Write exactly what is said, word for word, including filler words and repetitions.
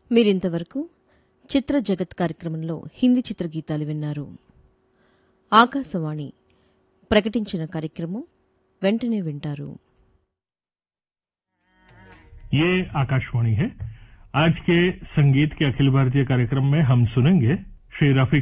మీరింతవరకు చిత్ర జగత్ కార్యక్రమంలో హిందీ చిత్రగీతాలు విన్నారు. ఆకాశవాణి ప్రకటించిన కార్యక్రమం వెంటనే వింటారు. ये आकाशवाणी है. आज के संगीत के अखिल भारतीय कार्यक्रम में हम सुनेंगे श्री रफी